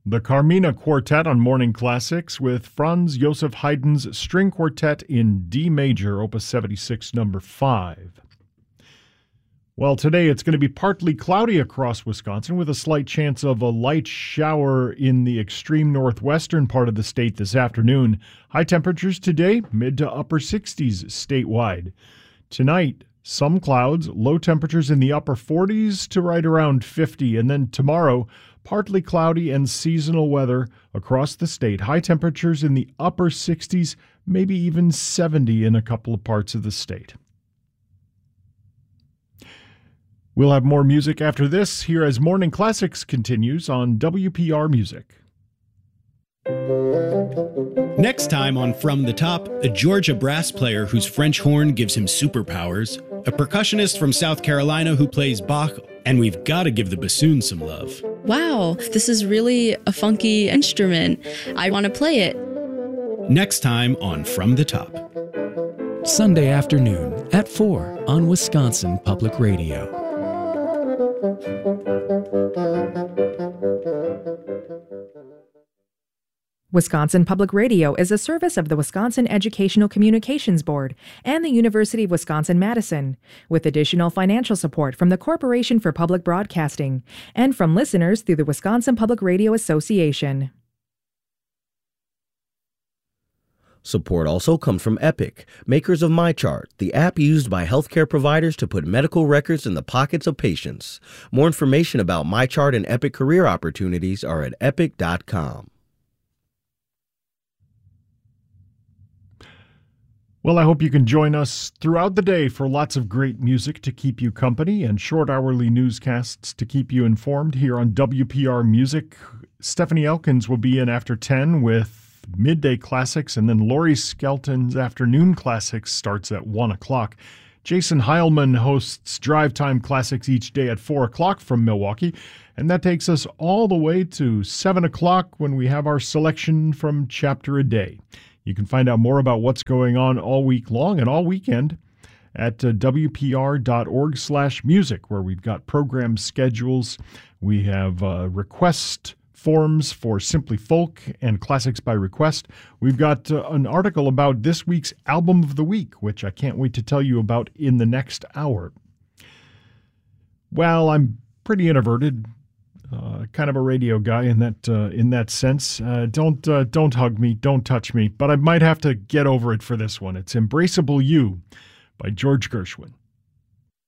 The Carmina Quartet on Morning Classics with Franz Joseph Haydn's String Quartet in D major, Opus 76, number 5. Well, today it's going to be partly cloudy across Wisconsin with a slight chance of a light shower in the extreme northwestern part of the state this afternoon. High temperatures today, mid to upper 60s statewide. Tonight, some clouds, low temperatures in the upper 40s to right around 50. And then tomorrow, partly cloudy and seasonal weather across the state. High temperatures in the upper 60s, maybe even 70 in a couple of parts of the state. We'll have more music after this here as Morning Classics continues on WPR Music. Next time on From the Top, a Georgia brass player whose French horn gives him superpowers, a percussionist from South Carolina who plays Bach, and we've got to give the bassoon some love. Wow, this is really a funky instrument. I want to play it. Next time on From the Top. Sunday afternoon at 4 on Wisconsin Public Radio. Wisconsin Public Radio is a service of the Wisconsin Educational Communications Board and the University of Wisconsin-Madison, with additional financial support from the Corporation for Public Broadcasting and from listeners through the Wisconsin Public Radio Association. Support also comes from Epic, makers of MyChart, the app used by healthcare providers to put medical records in the pockets of patients. More information about MyChart and Epic career opportunities are at epic.com. Well, I hope you can join us throughout the day for lots of great music to keep you company and short hourly newscasts to keep you informed here on WPR Music. Stephanie Elkins will be in after 10 with Midday Classics, and then Lori Skelton's Afternoon Classics starts at 1 o'clock. Jason Heilman hosts Drive Time Classics each day at 4 o'clock from Milwaukee, and that takes us all the way to 7 o'clock when we have our selection from Chapter a Day. You can find out more about what's going on all week long and all weekend at wpr.org/music, where we've got program schedules. We have request forms for Simply Folk and Classics by Request. We've got an article about this week's Album of the Week, which I can't wait to tell you about in the next hour. Well, I'm pretty introverted. Kind of a radio guy in that sense. Don't hug me, don't touch me, but I might have to get over it for this one. It's Embraceable You by George Gershwin.